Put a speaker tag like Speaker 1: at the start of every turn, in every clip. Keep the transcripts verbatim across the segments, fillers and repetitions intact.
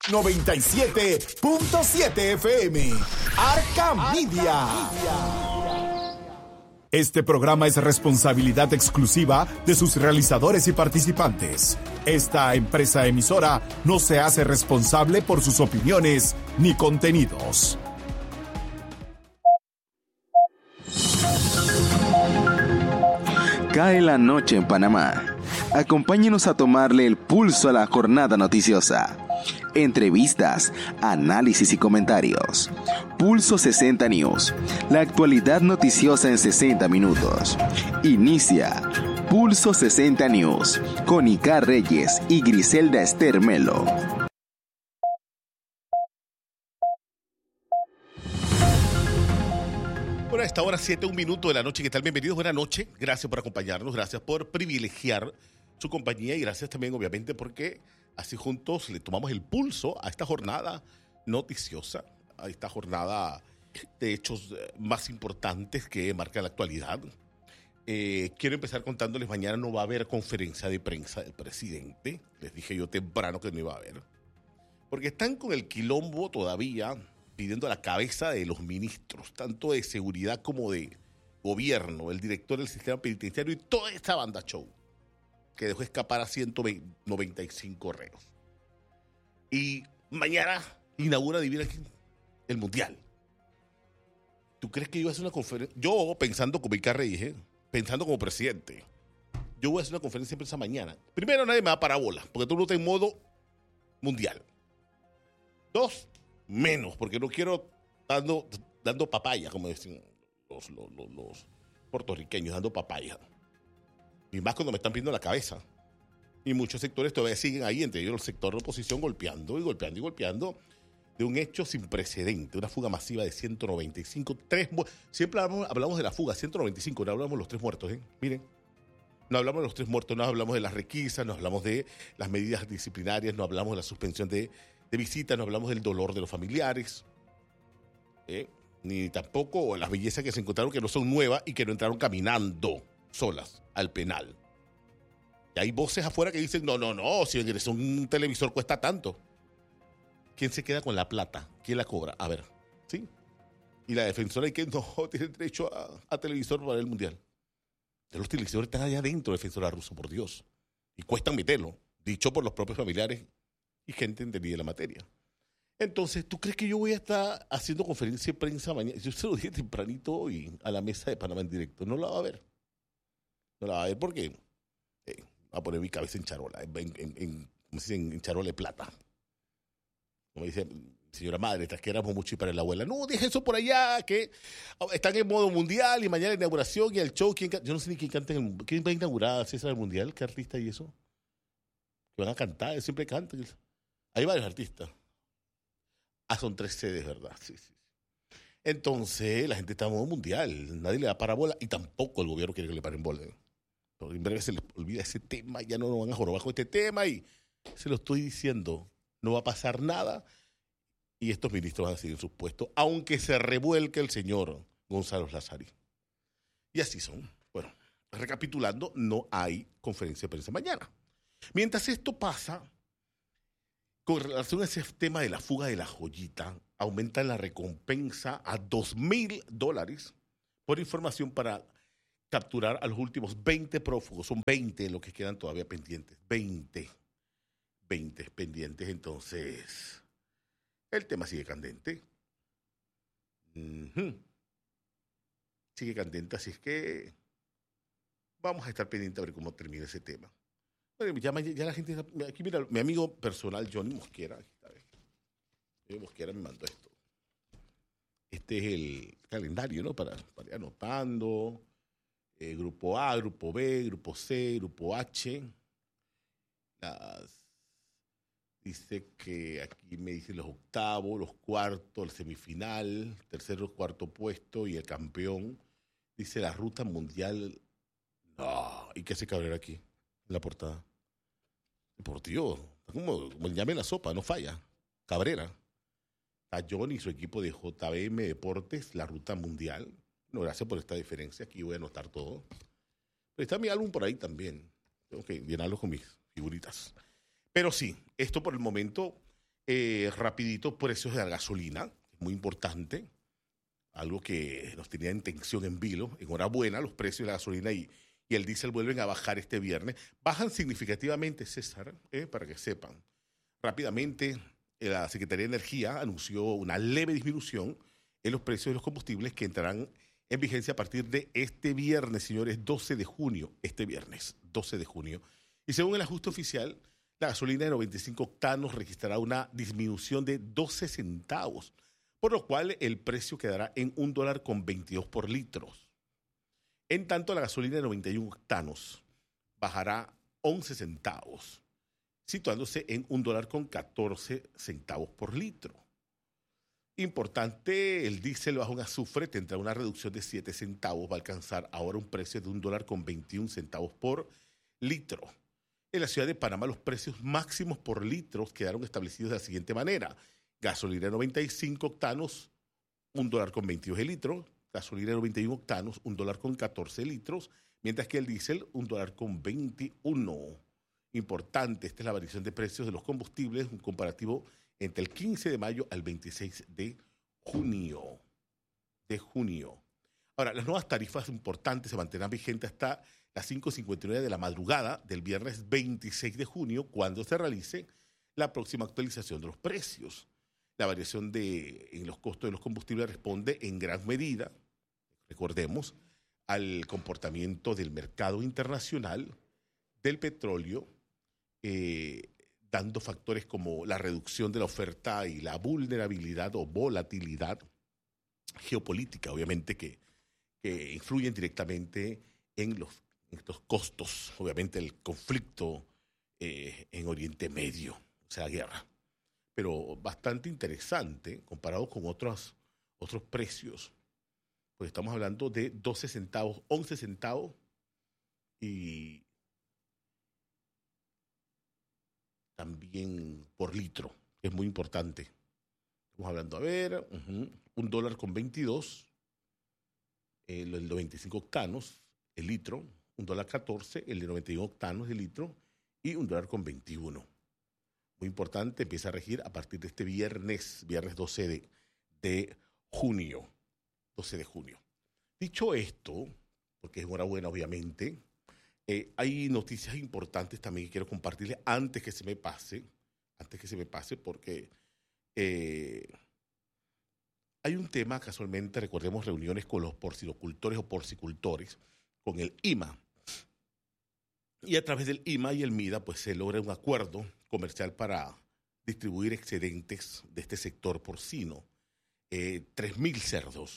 Speaker 1: noventa y siete punto siete F M. Arca Media. Este programa es responsabilidad exclusiva de sus realizadores y participantes. Esta empresa emisora no se hace responsable por sus opiniones ni contenidos.
Speaker 2: Cae la noche en Panamá. Acompáñenos a tomarle el pulso a la jornada noticiosa. Entrevistas, análisis y comentarios. Pulso sesenta News. La actualidad noticiosa en sesenta minutos. Inicia Pulso sesenta News con Icar Reyes y Griselda Esther Melo.
Speaker 3: Bueno, a esta hora, siete, un minuto de la noche. ¿Qué tal? Bienvenidos, buena noche. Gracias por acompañarnos, gracias por privilegiar su compañía y gracias también, obviamente, porque así juntos le tomamos el pulso a esta jornada noticiosa, a esta jornada de hechos más importantes que marca la actualidad. Eh, quiero empezar contándoles, mañana no va a haber conferencia de prensa del presidente. Les dije yo temprano que no iba a haber. Porque están con el quilombo todavía pidiendo la cabeza de los ministros, tanto de seguridad como de gobierno, el director del sistema penitenciario y toda esta banda show que dejó escapar a ciento noventa y cinco reos. Y mañana inaugura, adivina quién, el Mundial. ¿Tú crees que yo voy a hacer una conferencia? Yo, pensando como Icar Reyes, pensando como presidente, yo voy a hacer una conferencia de prensa mañana. Primero, nadie me da parabola, porque tú no estás en modo mundial. Dos, menos, porque no quiero dando, dando papaya, como dicen los, los, los, los puertorriqueños, dando papaya. Y más cuando me están pidiendo la cabeza. Y muchos sectores todavía siguen ahí, entre ellos el sector de oposición, golpeando y golpeando y golpeando de un hecho sin precedente, una fuga masiva de ciento noventa y cinco. Tres, siempre hablamos, hablamos de la fuga, ciento noventa y cinco, no hablamos de los tres muertos, ¿eh? Miren, no hablamos de los tres muertos, no hablamos de las requisas, no hablamos de las medidas disciplinarias, no hablamos de la suspensión de, de visitas, no hablamos del dolor de los familiares, ¿eh? Ni tampoco las bellezas que se encontraron que no son nuevas y que no entraron caminando solas al penal. Y hay voces afuera que dicen, no, no, no, si un televisor cuesta tanto. ¿Quién se queda con la plata? ¿Quién la cobra? A ver, ¿sí? Y la defensora, ¿y que no tiene derecho a, a televisor para el Mundial? De los televisores están allá adentro, defensora ruso, por Dios. Y cuestan meterlo, dicho por los propios familiares y gente entendida de la materia. Entonces, ¿tú crees que yo voy a estar haciendo conferencia de prensa mañana? Yo se lo dije tempranito hoy a la mesa de Panamá en directo. No la va a ver. No la va a ver porque eh, va a poner mi cabeza en charola, en, en, en, ¿cómo se dice? En charola de plata. Como dice señora madre, que éramos mucho y para la abuela. No, deje eso por allá, que están en modo mundial y mañana la inauguración y el show. ¿Quién, yo no sé ni quién canta en el, quién va a inaugurar César el Mundial, qué artista y eso. Que van a cantar, siempre cantan. Hay varios artistas. Ah, son tres sedes, ¿verdad? Sí, sí. Entonces, la gente está en modo mundial. Nadie le da parabola y tampoco el gobierno quiere que le paren bola. Pero en breve se les olvida ese tema, ya no nos van a jorobar con este tema y se lo estoy diciendo. No va a pasar nada y estos ministros van a seguir sus puestos, aunque se revuelque el señor Gonzalo Lázari. Y así son. Bueno, recapitulando, no hay conferencia de prensa mañana. Mientras esto pasa, con relación a ese tema de la fuga de la joyita, aumentan la recompensa a dos mil dólares por información para capturar a los últimos veinte prófugos. Son veinte los que quedan todavía pendientes. veinte. veinte pendientes, entonces el tema sigue candente. Uh-huh. Sigue candente, así es que vamos a estar pendientes a ver cómo termina ese tema. Bueno, ya, ya la gente, aquí mira, mi amigo personal Johnny Mosquera, aquí está, Johnny Mosquera me mandó esto. Este es el calendario, ¿no? Para, para ir anotando. Eh, grupo A, grupo B, grupo C, grupo H. Las Dice que aquí me dicen los octavos, los cuartos, el semifinal, tercero, cuarto puesto y el campeón. Dice la ruta mundial. No, ¿y qué hace Cabrera aquí? En la portada. Deportivo. Como, como el llame en la sopa, no falla. Cabrera. Está Johnny y su equipo de J B M Deportes, la ruta mundial. Bueno, gracias por esta diferencia. Aquí voy a anotar todo. Pero está mi álbum por ahí también. Tengo que llenarlo con mis figuritas. Pero sí, esto por el momento Eh, rapidito, precios de la gasolina, muy importante, algo que nos tenía en tensión en vilo. Enhorabuena, los precios de la gasolina y, y el diésel vuelven a bajar este viernes. Bajan significativamente, César, eh, para que sepan. Rápidamente, eh, la Secretaría de Energía anunció una leve disminución en los precios de los combustibles que entrarán en vigencia a partir de este viernes, señores, doce de junio, este viernes, doce de junio. Y según el ajuste oficial, la gasolina de noventa y cinco octanos registrará una disminución de doce centavos, por lo cual el precio quedará en un dólar con veintidós por litro. En tanto, la gasolina de noventa y uno octanos bajará once centavos, situándose en un dólar con catorce centavos por litro. Importante, el diésel bajo en azufre tendrá una reducción de siete centavos, va a alcanzar ahora un precio de un dólar con veintiún centavos por litro. En la ciudad de Panamá, los precios máximos por litro quedaron establecidos de la siguiente manera: gasolina noventa y cinco octanos, un dólar con veintidós el litro; gasolina noventa y uno octanos, un dólar con catorce litros, mientras que el diésel, un dólar con veintiuno. Importante, esta es la variación de precios de los combustibles, un comparativo entre el quince de mayo al veintiséis de junio. De junio. Ahora, las nuevas tarifas importantes se mantendrán vigentes hasta las cinco cincuenta y nueve de la madrugada del viernes veintiséis de junio, cuando se realice la próxima actualización de los precios. La variación de, en los costos de los combustibles responde en gran medida, recordemos, al comportamiento del mercado internacional del petróleo, eh, dando factores como la reducción de la oferta y la vulnerabilidad o volatilidad geopolítica, obviamente, que, que influyen directamente en los, en estos costos, obviamente el conflicto eh, en Oriente Medio, o sea, guerra. Pero bastante interesante comparado con otros, otros precios, pues estamos hablando de doce centavos, once centavos y también por litro, que es muy importante. Estamos hablando, a ver, uh-huh, un dólar con veintidós, eh, el de veinticinco octanos, el litro, un dólar catorce, el de noventa y uno octanos, el litro, y un dólar con veintiuno. Muy importante, empieza a regir a partir de este viernes, viernes doce de, de junio. doce de junio. Dicho esto, porque es enhorabuena, obviamente, eh, hay noticias importantes también que quiero compartirles antes que se me pase, antes que se me pase, porque eh, hay un tema, casualmente, recordemos reuniones con los porcinocultores o porcicultores, con el I M A. Y a través del I M A y el MIDA, pues se logra un acuerdo comercial para distribuir excedentes de este sector porcino, eh, tres mil cerdos.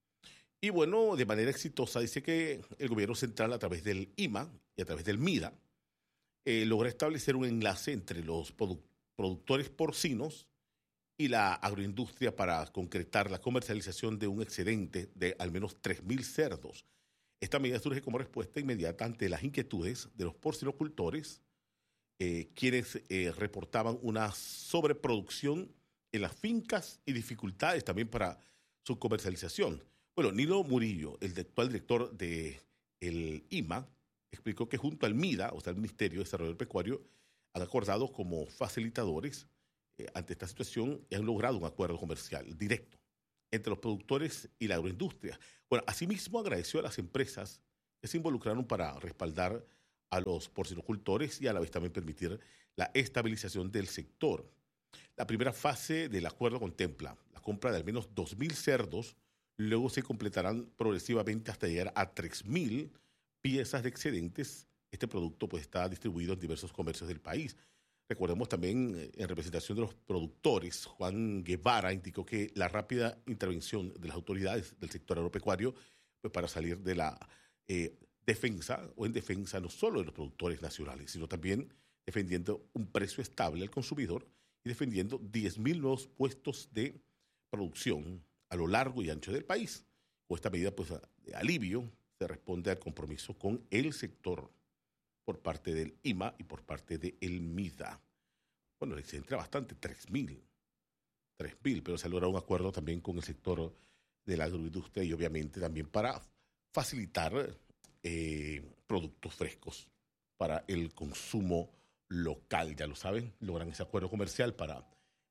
Speaker 3: Y bueno, de manera exitosa, dice que el gobierno central, a través del I M A y a través del MIDA, eh, logra establecer un enlace entre los produ- productores porcinos y la agroindustria para concretar la comercialización de un excedente de al menos tres mil cerdos. Esta medida surge como respuesta inmediata ante las inquietudes de los porcinocultores, eh, quienes eh, reportaban una sobreproducción en las fincas y dificultades también para su comercialización. Bueno, Nilo Murillo, el actual director del I M A, explicó que junto al MIDA, o sea, el Ministerio de Desarrollo Pecuario, han acordado como facilitadores eh, ante esta situación y han logrado un acuerdo comercial directo entre los productores y la agroindustria. Bueno, asimismo agradeció a las empresas que se involucraron para respaldar a los porcinocultores y a la vez también permitir la estabilización del sector. La primera fase del acuerdo contempla la compra de al menos dos mil cerdos. Luego se completarán progresivamente hasta llegar a tres mil piezas de excedentes. Este producto pues, está distribuido en diversos comercios del país. Recordemos también, en representación de los productores, Juan Guevara indicó que la rápida intervención de las autoridades del sector agropecuario pues, para salir de la eh, defensa o en defensa no solo de los productores nacionales, sino también defendiendo un precio estable al consumidor y defendiendo diez mil nuevos puestos de producción a lo largo y ancho del país. Con esta medida pues, de alivio se responde al compromiso con el sector por parte del I M A y por parte del MIDA. Bueno, se entra bastante, tres mil. tres mil, pero se logra un acuerdo también con el sector de la agroindustria y obviamente también para facilitar eh, productos frescos para el consumo local. Ya lo saben, logran ese acuerdo comercial para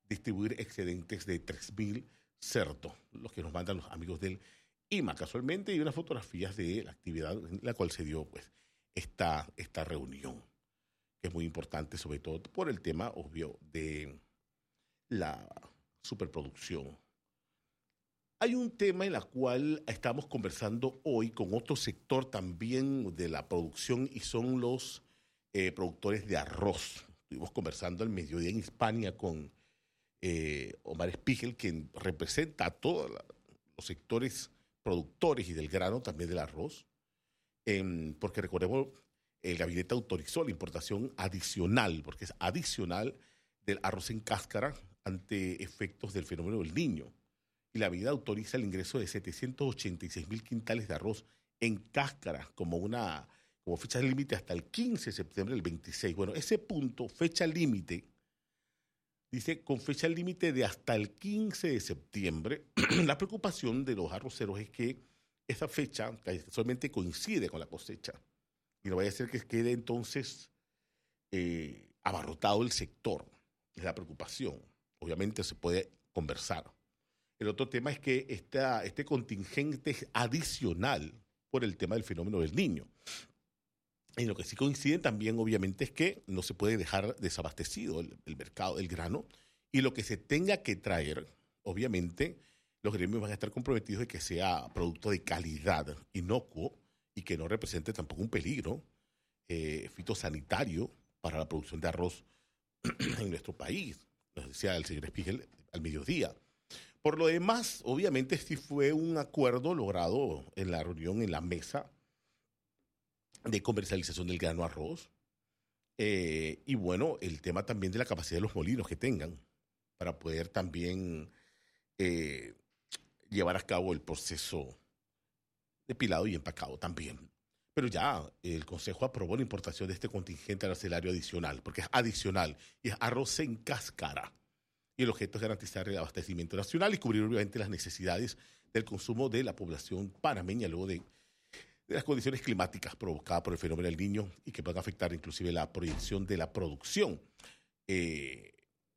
Speaker 3: distribuir excedentes de tres mil cerdos, los que nos mandan los amigos del I M A casualmente, y unas fotografías de la actividad en la cual se dio pues esta, esta reunión, que es muy importante, sobre todo por el tema obvio de la superproducción. Hay un tema en el cual estamos conversando hoy con otro sector también de la producción y son los eh, productores de arroz. Estuvimos conversando al mediodía en Hispania con eh, Omar Spiegel, quien representa a todos los sectores productores y del grano, también del arroz, eh, porque recordemos, el gabinete autorizó la importación adicional, porque es adicional del arroz en cáscara ante efectos del fenómeno del Niño. Y la medida autoriza el ingreso de setecientos ochenta y seis mil quintales de arroz en cáscara como una como fecha límite hasta el quince de septiembre del veintiséis. Bueno, ese punto, fecha límite, dice con fecha límite de hasta el quince de septiembre. La preocupación de los arroceros es que esa fecha solamente coincide con la cosecha y no vaya a ser que quede entonces eh, abarrotado el sector. Es la preocupación. Obviamente se puede conversar. El otro tema es que esta, este contingente es adicional por el tema del fenómeno del Niño. En lo que sí coinciden también, obviamente, es que no se puede dejar desabastecido el, el mercado del grano y lo que se tenga que traer, obviamente, los gremios van a estar comprometidos de que sea producto de calidad, inocuo y que no represente tampoco un peligro eh, fitosanitario para la producción de arroz en nuestro país. Nos decía el señor Spiegel al mediodía. Por lo demás, obviamente sí fue un acuerdo logrado en la reunión, en la mesa de comercialización del grano arroz. Eh, y bueno, el tema también de la capacidad de los molinos que tengan para poder también eh, llevar a cabo el proceso de pilado y empacado también. Pero ya el Consejo aprobó la importación de este contingente arancelario adicional, porque es adicional y es arroz en cáscara. Y el objeto es garantizar el abastecimiento nacional y cubrir obviamente las necesidades del consumo de la población panameña luego de, de las condiciones climáticas provocadas por el fenómeno del Niño y que puedan afectar inclusive la proyección de la producción. Eh,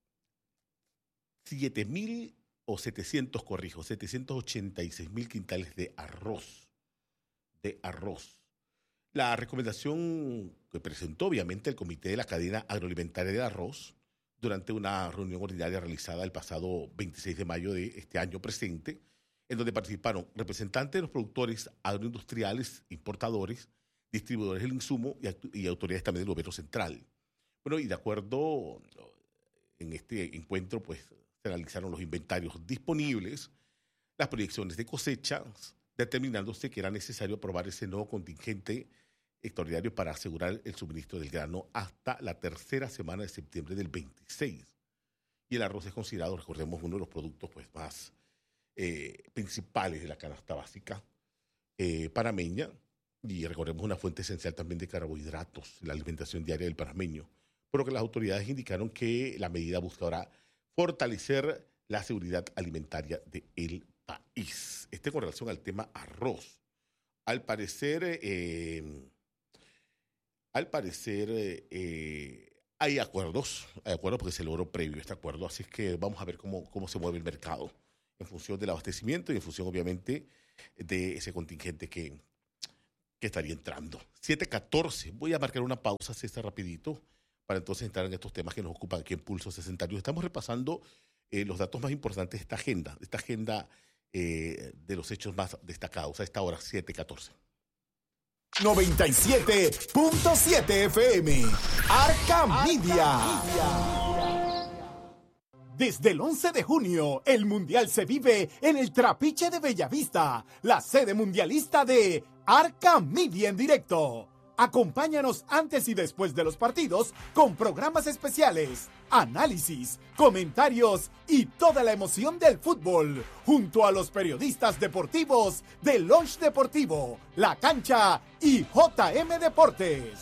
Speaker 3: siete mil o setecientos, corrijo, setecientos ochenta y seis mil quintales de arroz, de arroz. La recomendación que presentó obviamente el Comité de la Cadena Agroalimentaria del Arroz durante una reunión ordinaria realizada el pasado veintiséis de mayo de este año presente, en donde participaron representantes de los productores agroindustriales, importadores, distribuidores del insumo y, y autoridades también del gobierno central. Bueno, y de acuerdo en este encuentro, pues se analizaron los inventarios disponibles, las proyecciones de cosechas, determinándose que era necesario aprobar ese nuevo contingente extraordinario para asegurar el suministro del grano hasta la tercera semana de septiembre del veintiséis. Y el arroz es considerado, recordemos, uno de los productos pues, más eh, principales de la canasta básica eh, panameña y recordemos una fuente esencial también de carbohidratos en la alimentación diaria del panameño, por lo que las autoridades indicaron que la medida buscará fortalecer la seguridad alimentaria del país. Este con relación al tema arroz. Al parecer... Eh, Al parecer eh, hay acuerdos, hay acuerdos porque se logró previo este acuerdo, así es que vamos a ver cómo, cómo se mueve el mercado en función del abastecimiento y en función obviamente de ese contingente que, que estaría entrando. siete catorce, voy a marcar una pausa, César, rapidito, para entonces entrar en estos temas que nos ocupan aquí en Pulso sesenta. Estamos repasando eh, los datos más importantes de esta agenda, de esta agenda eh, de los hechos más destacados a esta hora, siete catorce.
Speaker 1: noventa y siete punto siete F M, Arca Media. Desde el once de junio, el Mundial se vive en el Trapiche de Bellavista, la sede mundialista de Arca Media en directo. Acompáñanos antes y después de los partidos con programas especiales, análisis, comentarios y toda la emoción del fútbol, junto a los periodistas deportivos de Lunch Deportivo, La Cancha y J M Deportes.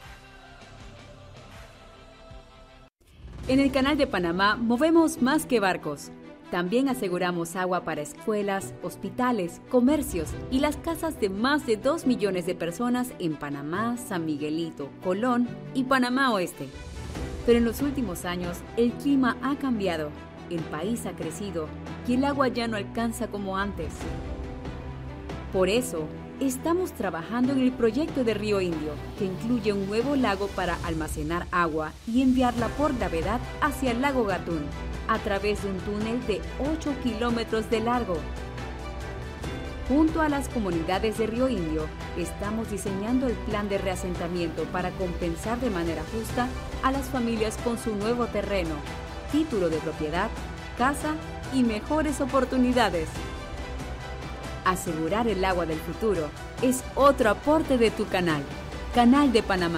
Speaker 4: En el Canal de Panamá movemos más que barcos. También aseguramos agua para escuelas, hospitales, comercios y las casas de más de dos millones de personas en Panamá, San Miguelito, Colón y Panamá Oeste. Pero en los últimos años el clima ha cambiado El país ha crecido y el agua ya no alcanza como antes. Por eso, estamos trabajando en el proyecto de Río Indio, que incluye un nuevo lago para almacenar agua y enviarla por gravedad hacia el lago Gatún, a través de un túnel de ocho kilómetros de largo. Junto a las comunidades de Río Indio, estamos diseñando el plan de reasentamiento para compensar de manera justa a las familias con su nuevo terreno, título de propiedad, casa y mejores oportunidades. Asegurar el agua del futuro es otro aporte de tu canal, Canal de Panamá.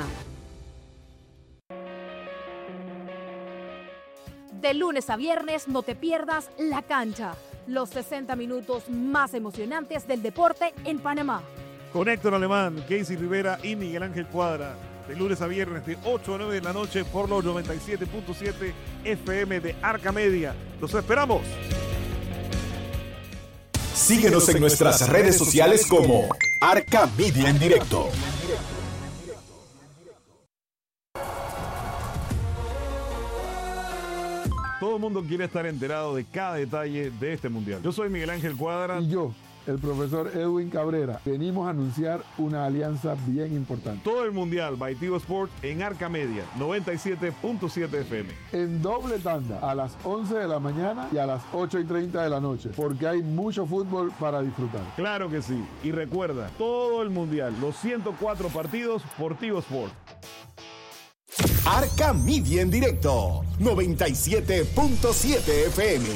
Speaker 5: De lunes a viernes no te pierdas La Cancha, los sesenta minutos más emocionantes del deporte en Panamá.
Speaker 6: Con Héctor Alemán, Casey Rivera y Miguel Ángel Cuadra. De lunes a viernes de ocho a nueve de la noche por los noventa y siete punto siete F M de Arca Media. ¡Los esperamos!
Speaker 1: Síguenos en nuestras redes sociales como Arca Media en Directo.
Speaker 6: Todo el mundo quiere estar enterado de cada detalle de este mundial. Yo soy Miguel Ángel Cuadra.
Speaker 7: Y yo, el profesor Edwin Cabrera. Venimos a anunciar una alianza bien importante.
Speaker 6: Todo el mundial by Tigo Sport en Arca Media, noventa y siete punto siete F M.
Speaker 7: En doble tanda, a las once de la mañana y a las ocho y treinta de la noche, porque hay mucho fútbol para disfrutar.
Speaker 6: Claro que sí. Y recuerda, todo el mundial, los ciento cuatro partidos por Tigo Sport.
Speaker 1: Arca Media en Directo, noventa y siete punto siete F M.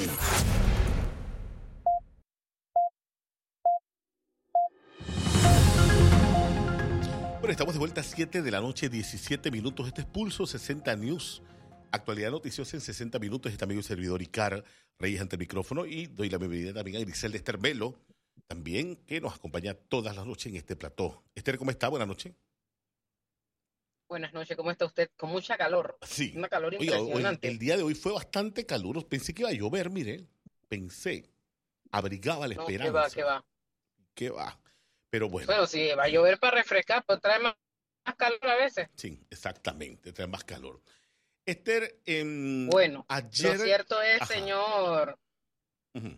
Speaker 3: Bueno, estamos de vuelta a siete de la noche, diecisiete minutos. Este es Pulso sesenta News. Actualidad noticiosa en sesenta minutos. Está amigo y servidor Icar Reyes ante el micrófono. Y doy la bienvenida también a Griselda Esther Melo, también, que nos acompaña todas las noches en este plató. Esther, ¿cómo está? Buenas noches.
Speaker 8: Buenas noches, ¿cómo está usted? Con mucha calor.
Speaker 3: Sí.
Speaker 8: Una calor
Speaker 3: Oiga,
Speaker 8: impresionante.
Speaker 3: hoy, el día de hoy fue bastante caluroso. Pensé que iba a llover, mire. Pensé. Abrigaba la
Speaker 8: No,
Speaker 3: esperanza.
Speaker 8: ¿qué va, qué va?
Speaker 3: ¿Qué va? Pero bueno.
Speaker 8: Bueno, si va a llover para refrescar, pues trae más, más calor a veces.
Speaker 3: Sí, exactamente. Trae más calor. Esther, eh,
Speaker 8: bueno,
Speaker 3: ayer...
Speaker 8: lo cierto es,
Speaker 3: Ajá.
Speaker 8: señor...
Speaker 3: Uh-huh.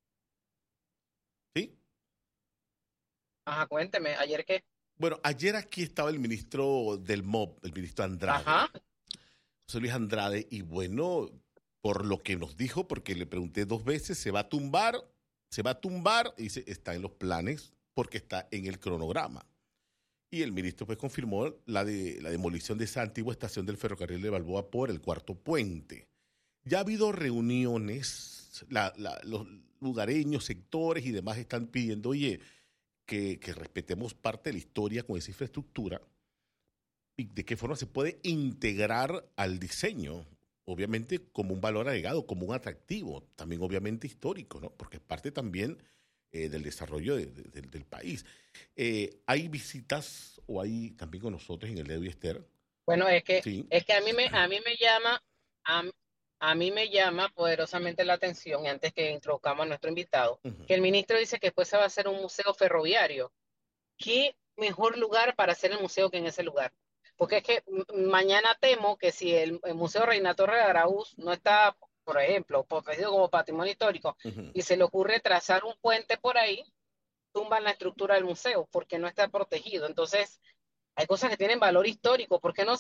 Speaker 3: ¿Sí?
Speaker 8: Ajá, cuénteme, ¿ayer qué?
Speaker 3: Bueno, ayer aquí estaba el ministro del M O B, el ministro Andrade.
Speaker 8: Ajá.
Speaker 3: José Luis Andrade, y bueno, por lo que nos dijo, porque le pregunté dos veces, se va a tumbar, se va a tumbar, y dice, está en los planes, porque está en el cronograma. Y el ministro pues confirmó la, de, la demolición de esa antigua estación del ferrocarril de Balboa por el cuarto puente. Ya ha habido reuniones, la, la, los lugareños, sectores y demás están pidiendo, oye, que, que respetemos parte de la historia con esa infraestructura y de qué forma se puede integrar al diseño, obviamente como un valor agregado, como un atractivo, también obviamente histórico, ¿no? Porque es parte también eh, del desarrollo de, de, de, del país. Eh, ¿Hay visitas o hay también con nosotros en el día de hoy, Esther?
Speaker 8: Bueno, es que,
Speaker 3: Sí.
Speaker 8: es que a mí me, a mí me llama, a, a mí me llama poderosamente la atención, y antes que introduzcamos a nuestro invitado,
Speaker 3: Uh-huh.
Speaker 8: que el ministro dice que después se va a hacer un museo ferroviario. ¿Qué mejor lugar para hacer el museo que en ese lugar? Porque es que m- mañana temo que si el, el Museo Reina Torre de Araúz no está, por ejemplo, protegido como patrimonio histórico,
Speaker 3: Uh-huh.
Speaker 8: y se le ocurre trazar un puente por ahí, tumban la estructura del museo porque no está protegido. Entonces, hay cosas que tienen valor histórico. ¿Por qué no